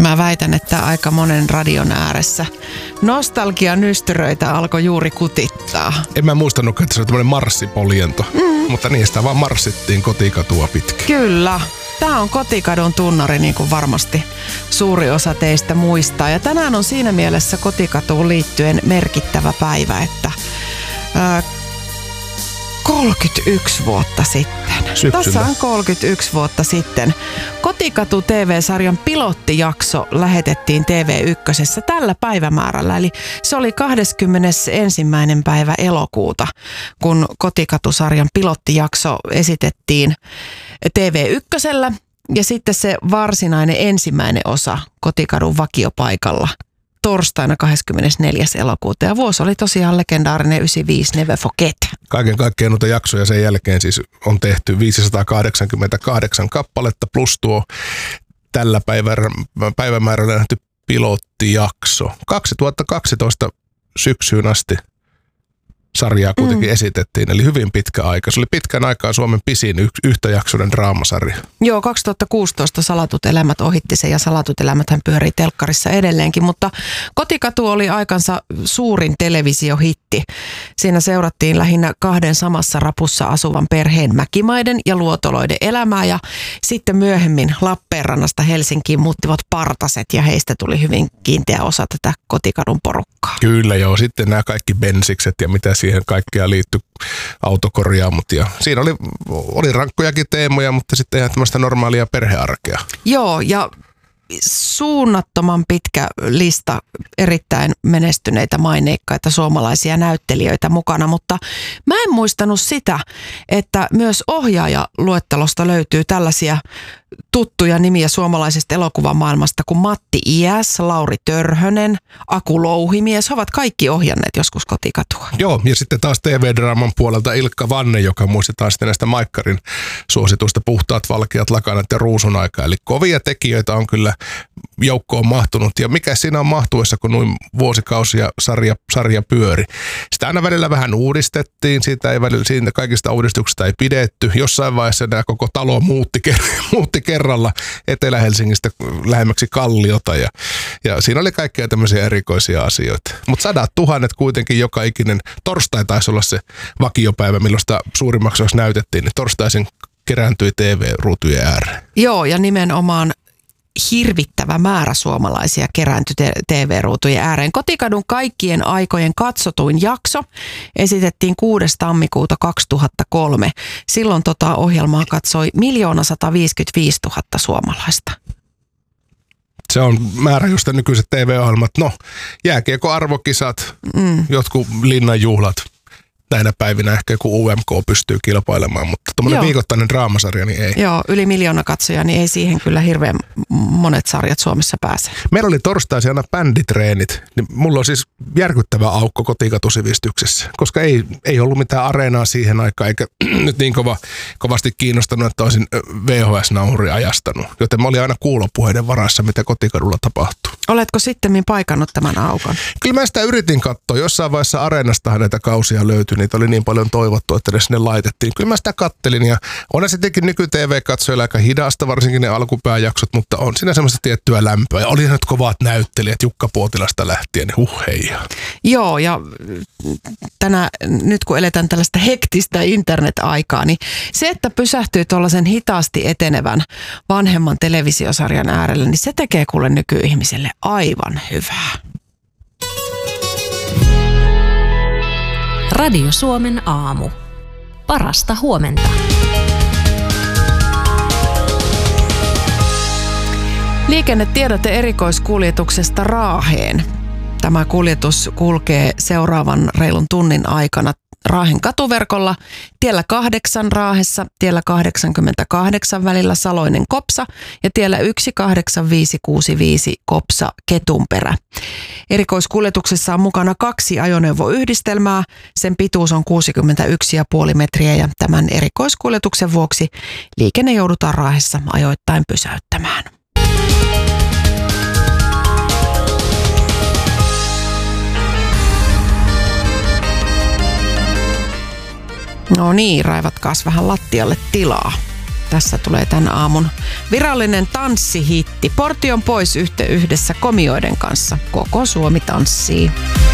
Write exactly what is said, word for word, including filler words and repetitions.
Mä väitän, että aika monen radion ääressä nostalgia nystyröitä alkoi juuri kutittaa. En mä muistanut, että se oli tämmöinen marssipoljento, mm. mutta niistä vaan marssittiin kotikatua pitkin. Kyllä. Tämä on kotikadun tunnari, niin kuin varmasti suuri osa teistä muistaa. Ja tänään on siinä mielessä kotikatuun liittyen merkittävä päivä, että ää, kolmekymmentäyksi vuotta sitten. Syksyllä. Tässä on kolmekymmentäyksi vuotta sitten. Kotikatu T V-sarjan pilottijakso lähetettiin T V yksi tällä päivämäärällä. Eli se oli kahdeskymmenesensimmäinen päivä elokuuta, kun Kotikatu-sarjan pilottijakso esitettiin T V yksi. Ja sitten se varsinainen ensimmäinen osa Kotikadun vakiopaikalla torstaina kahdeskymmenesneljäs elokuuta. Ja vuosi oli tosiaan legendaarinen yhdeksänkymmentäviisi, Never Forget. Kaiken kaikkiaan noita jaksoja sen jälkeen siis on tehty viisisataakahdeksankymmentäkahdeksan kappaletta plus tuo tällä päivämäärällä nähty pilottijakso. kaksituhattakaksitoista syksyyn asti sarjaa kuitenkin mm. esitettiin, eli hyvin pitkä aika. Se oli pitkän aikaa Suomen pisin y- yhtäjaksoinen draamasarja. Joo, kaksituhattakuusitoista Salatut elämät ohitti sen ja Salatut elämäthän pyörii telkkarissa edelleenkin, mutta Kotikatu oli aikansa suurin televisiohitti. Siinä seurattiin lähinnä kahden samassa rapussa asuvan perheen Mäkimaiden ja Luotoloiden elämää ja sitten myöhemmin Lappeenrannasta Helsinkiin muuttivat partaset ja heistä tuli hyvin kiinteä osa tätä Kotikadun porukkaa. Kyllä joo, sitten nämä kaikki bensikset ja mitä siihen kaikkea liittyi, autokorjaamot ja siinä oli, oli rankkojakin teemoja, mutta sitten ihan tämmöistä normaalia perhearkea. Joo, ja suunnattoman pitkä lista erittäin menestyneitä maineikkaita suomalaisia näyttelijöitä mukana, mutta mä en muistanut sitä, että myös ohjaajaluettelosta löytyy tällaisia tuttuja nimiä suomalaisesta elokuvan maailmasta kuin Matti Iäs, Lauri Törhönen, Aku Louhimies. He ovat kaikki ohjanneet joskus Kotikatua. Joo, ja sitten taas T V-draaman puolelta Ilkka Vanne, joka muistetaan sitten näistä Maikkarin suosituista Puhtaat, valkeat lakanat ja Ruusun aika. Eli kovia tekijöitä on kyllä joukkoon mahtunut. Ja mikä siinä on mahtuessa, kun noin vuosikausia sarja, sarja pyöri. Sitä aina välillä vähän uudistettiin, siitä ei välillä, siitä kaikista uudistuksista ei pidetty. Jossain vaiheessa nämä koko talo muutti, muutti kerralla Etelä-Helsingistä lähemmäksi Kalliota ja, ja siinä oli kaikkea tämmöisiä erikoisia asioita. Mutta sadat tuhannet kuitenkin joka ikinen, torstai taisi olla se vakiopäivä, milloin sitä suurimmaksi osaksi näytettiin, niin torstaisin kerääntyi T V-ruutujen ääreen. Joo, ja nimenomaan hirvittävä määrä suomalaisia kerääntyi T V-ruutujen ääreen. Kotikadun kaikkien aikojen katsotuin jakso esitettiin kuudes tammikuuta kaksituhattakolme. Silloin tota ohjelmaa katsoi miljoona sata viisikymmentäviisituhatta suomalaista. Se on määrä, josta nykyiset T V-ohjelmat, no jääkiekko arvokisat, mm. jotkut linnanjuhlat. Näinä päivinä ehkä joku U M K pystyy kilpailemaan, mutta tuommoinen viikoittainen draamasarja, niin ei. Joo, yli miljoona katsoja, niin ei siihen kyllä hirveän monet sarjat Suomessa pääse. Meillä oli torstaisin aina bänditreenit, niin mulla on siis järkyttävä aukko Kotikatusivistyksessä, koska ei, ei ollut mitään areenaa siihen aikaan, eikä nyt niin kova, kovasti kiinnostanut, että olisin V H S-nauhuri ajastanut. Joten mä olin aina kuulopuheiden varassa, mitä Kotikadulla tapahtuu. Oletko sittemmin paikannut tämän aukon? Kyllä mä sitä yritin katsoa. Jossain vaiheessa areenastahan näitä kausia löytyi. Niitä oli niin paljon toivottu, että ne sinne laitettiin. Kyllä mä sitä kattelin ja on se tietenkin nyky-T V-katsojilla aika hidasta, varsinkin ne alkupääjaksot, mutta on siinä semmoista tiettyä lämpöä. Ja oli nyt kovat näyttelijät Jukka Puotilasta lähtien, niin huh heijaa. Joo, ja tänä, nyt kun eletään tällaista hektistä internet-aikaa, niin se, että pysähtyy tuollaisen hitaasti etenevän vanhemman televisiosarjan äärelle, niin se tekee kuule nykyihmiselle aivan hyvää. Radio Suomen aamu. Parasta huomenta. Liikennetiedote erikoiskuljetuksesta Raaheen. Tämä kuljetus kulkee seuraavan reilun tunnin aikana Raahen katuverkolla, tiellä kahdeksan Raahessa, tiellä kahdeksankymmentäkahdeksan välillä Saloinen Kopsa ja tiellä yksi kahdeksan viisi kuusi viisi Kopsa Ketunperä. Erikoiskuljetuksessa on mukana kaksi ajoneuvoyhdistelmää, sen pituus on kuusikymmentäyksi pilkku viisi metriä ja tämän erikoiskuljetuksen vuoksi liikenne joudutaan Raahessa ajoittain pysäyttämään. No niin, raivatkaas vähän lattialle tilaa. Tässä tulee tämän aamun virallinen tanssihitti. Portti on pois yhdessä komioiden kanssa. Koko Suomi tanssii.